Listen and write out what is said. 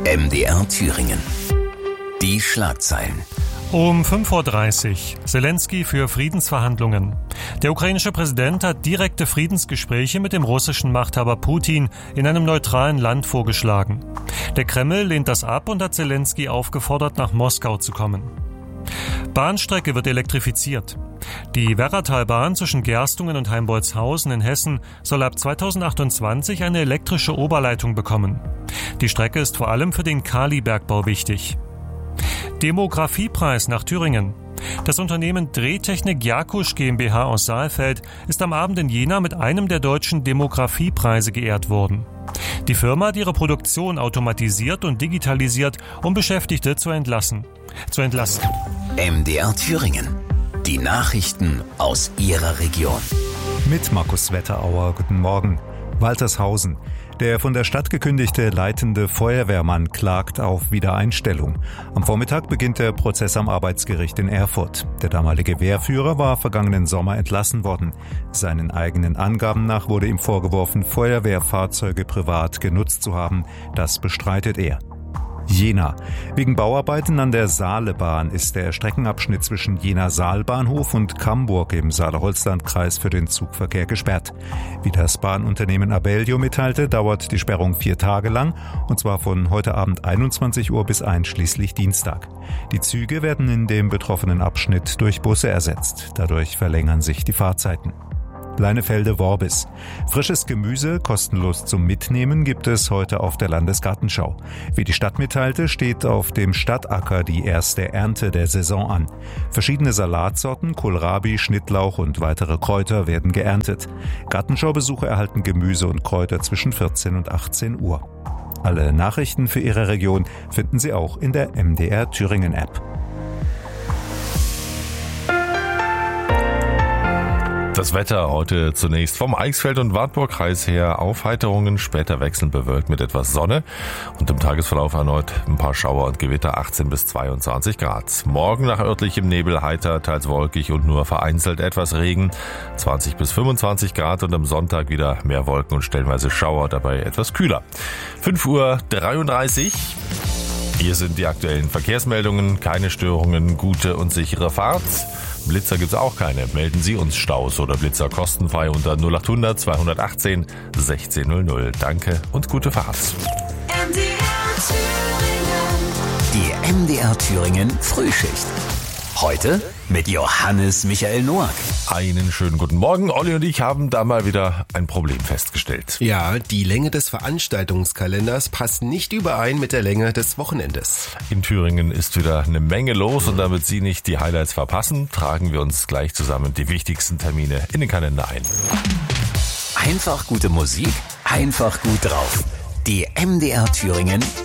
MDR Thüringen. Die Schlagzeilen. Um 5:30 Uhr. Zelensky für Friedensverhandlungen. Der ukrainische Präsident hat direkte Friedensgespräche mit dem russischen Machthaber Putin in einem neutralen Land vorgeschlagen. Der Kreml lehnt das ab und hat Zelensky aufgefordert, nach Moskau zu kommen. Bahnstrecke wird elektrifiziert. Die Werratalbahn zwischen Gerstungen und Heimbolzhausen in Hessen soll ab 2028 eine elektrische Oberleitung bekommen. Die Strecke ist vor allem für den Kalibergbau wichtig. Demografiepreis nach Thüringen. Das Unternehmen Drehtechnik Jakusch GmbH aus Saalfeld ist am Abend in Jena mit einem der deutschen Demografiepreise geehrt worden. Die Firma hat ihre Produktion automatisiert und digitalisiert, um Beschäftigte zu entlasten. MDR Thüringen. Die Nachrichten aus Ihrer Region. Mit Markus Wetterauer, guten Morgen. Waltershausen. Der von der Stadt gekündigte leitende Feuerwehrmann klagt auf Wiedereinstellung. Am Vormittag beginnt der Prozess am Arbeitsgericht in Erfurt. Der damalige Wehrführer war vergangenen Sommer entlassen worden. Seinen eigenen Angaben nach wurde ihm vorgeworfen, Feuerwehrfahrzeuge privat genutzt zu haben. Das bestreitet er. Jena. Wegen Bauarbeiten an der Saalebahn ist der Streckenabschnitt zwischen Jena-Saalbahnhof und Camburg im Saale-Holzland-Kreis für den Zugverkehr gesperrt. Wie das Bahnunternehmen Abellio mitteilte, dauert die Sperrung 4 Tage lang, und zwar von heute Abend 21 Uhr bis einschließlich Dienstag. Die Züge werden in dem betroffenen Abschnitt durch Busse ersetzt. Dadurch verlängern sich die Fahrzeiten. Leinefelde-Worbis. Frisches Gemüse kostenlos zum Mitnehmen gibt es heute auf der Landesgartenschau. Wie die Stadt mitteilte, steht auf dem Stadtacker die erste Ernte der Saison an. Verschiedene Salatsorten, Kohlrabi, Schnittlauch und weitere Kräuter werden geerntet. Gartenschaubesucher erhalten Gemüse und Kräuter zwischen 14 und 18 Uhr. Alle Nachrichten für Ihre Region finden Sie auch in der MDR Thüringen App. Das Wetter heute zunächst vom Eichsfeld- und Wartburgkreis her Aufheiterungen, später wechselnd bewölkt mit etwas Sonne und im Tagesverlauf erneut ein paar Schauer und Gewitter, 18 bis 22 Grad. Morgen nach örtlichem Nebel heiter, teils wolkig und nur vereinzelt etwas Regen, 20 bis 25 Grad und am Sonntag wieder mehr Wolken und stellenweise Schauer, dabei etwas kühler. 5:33 Uhr. Hier sind die aktuellen Verkehrsmeldungen, keine Störungen, gute und sichere Fahrt. Blitzer gibt's auch keine. Melden Sie uns Staus oder Blitzer kostenfrei unter 0800 218 1600. Danke und gute Fahrt. Die MDR Thüringen Frühschicht. Heute mit Johannes Michael Noack. Einen schönen guten Morgen. Olli und ich haben da mal wieder ein Problem festgestellt. Ja, die Länge des Veranstaltungskalenders passt nicht überein mit der Länge des Wochenendes. In Thüringen ist wieder eine Menge los und damit Sie nicht die Highlights verpassen, tragen wir uns gleich zusammen die wichtigsten Termine in den Kalender ein. Einfach gute Musik, einfach gut drauf. Die MDR Thüringen